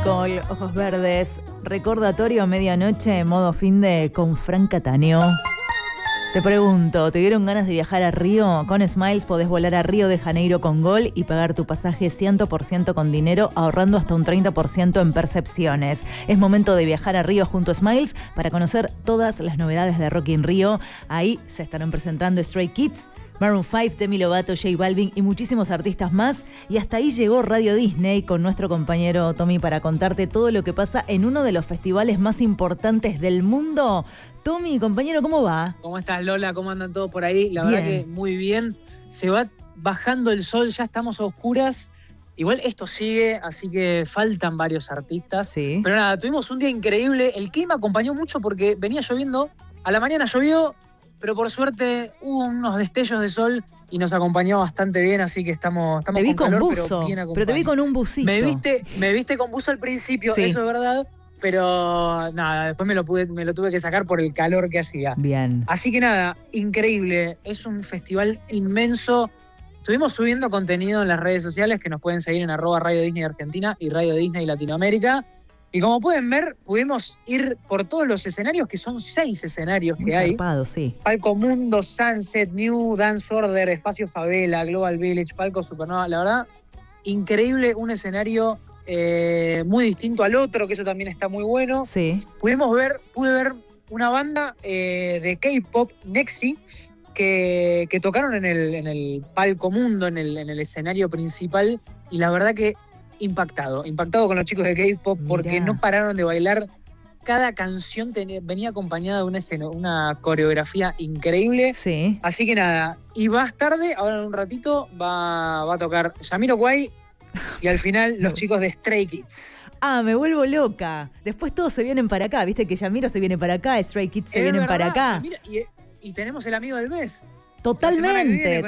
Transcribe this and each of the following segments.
Nicole, Ojos Verdes, recordatorio medianoche, modo fin de con Fran Cataño. Te pregunto, ¿te dieron ganas de viajar a Río? Con Smiles podés volar a Río de Janeiro con Gol y pagar tu pasaje 100% con dinero, ahorrando hasta un 30% en percepciones. Es momento de viajar a Río junto a Smiles para conocer todas las novedades de Rock in Rio. Ahí se estarán presentando Stray Kids, Maroon 5, Demi Lovato, J Balvin y muchísimos artistas más. Y hasta ahí llegó Radio Disney con nuestro compañero Tommy para contarte todo lo que pasa en uno de los festivales más importantes del mundo. Tommy, compañero, ¿cómo va? ¿Cómo estás, Lola? ¿Cómo andan todos por ahí? La verdad que muy bien. Se va bajando el sol, ya estamos a oscuras. Igual esto sigue, así que faltan varios artistas. Sí. Pero nada, tuvimos un día increíble. El clima acompañó mucho porque venía lloviendo. A la mañana llovió, pero por suerte hubo unos destellos de sol y nos acompañó bastante bien, así que estamos te vi con calor, buzo, pero te vi con un busito. Me viste con buzo al principio, sí. Eso es verdad, pero nada, después me lo tuve que sacar por el calor que hacía. Bien. Así que nada, increíble, es un festival inmenso. Estuvimos subiendo contenido en las redes sociales que nos pueden seguir en @Radio Disney Argentina y Radio Disney Latinoamérica. Y como pueden ver, pudimos ir por todos los escenarios, que son 6 escenarios que hay. Zarpado, sí. Palco Mundo, Sunset, New, Dance Order, Espacio Favela, Global Village, Palco Supernova. La verdad, increíble, un escenario muy distinto al otro, que eso también está muy bueno. Sí. Pude ver una banda de K-pop, Nexi, que tocaron en el Palco Mundo, en el escenario principal, y la verdad que impactado con los chicos de K-pop porque no pararon de bailar. Cada canción venía acompañada de una coreografía increíble. Sí. Así que nada, y más tarde, ahora en un ratito, va a tocar Jamiroquai y al final los chicos de Stray Kids. Ah, me vuelvo loca. Después todos se vienen para acá, viste que Yamiro se viene para acá, Stray Kids se vienen para acá. Mira, y tenemos el amigo del mes. Totalmente.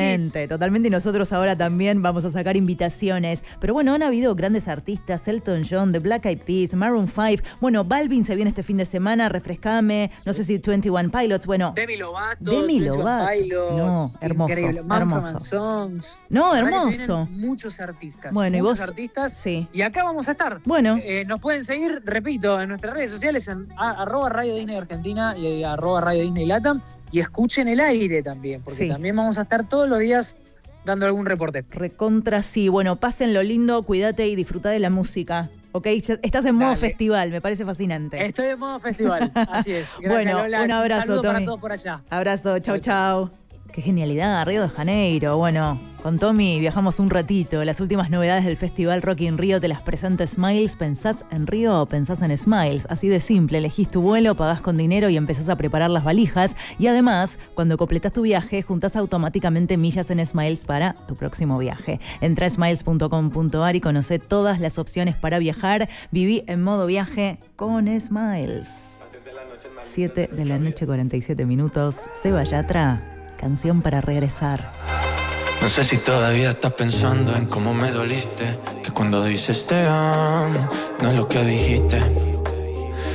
Y nosotros ahora también vamos a sacar invitaciones. Pero bueno, han habido grandes artistas, Elton John, The Black Eyed Peas, Maroon 5. Bueno, Balvin se viene este fin de semana, refrescame. No sé si 21 Pilots, bueno. Demi Lovato. Pilots. No, hermoso. Increíble. Hermoso. Songs. No, hermoso. Muchos artistas. Bueno, muchos y vos. Artistas. Sí. Y acá vamos a estar. Bueno. Nos pueden seguir, repito, en nuestras redes sociales, en @Radio Disney Argentina y @Radio Disney Latam. Y escuchen el aire también, porque también vamos a estar todos los días dando algún reporte. Recontra sí. Bueno, pásenlo lindo, cuídate y disfrutá de la música. ¿Ok? Estás en modo festival, me parece fascinante. Estoy en modo festival, así es. Gracias, bueno, Lola. un abrazo, un saludo Tommy. para todos por allá. Abrazo, chau. Qué genialidad, Río de Janeiro. Bueno, con Tommy viajamos un ratito. Las últimas novedades del Festival Rock in Rio te las presenta Smiles. ¿Pensás en Río o pensás en Smiles? Así de simple, elegís tu vuelo, pagás con dinero y empezás a preparar las valijas. Y además, cuando completás tu viaje, juntás automáticamente millas en Smiles para tu próximo viaje. Entrá a smiles.com.ar y conocé todas las opciones para viajar. Viví en modo viaje con Smiles. 7 de la noche, 47 minutos. Seba Yatra. Canción para regresar. No sé si todavía estás pensando en cómo me doliste, que cuando dices te amo, no es lo que dijiste.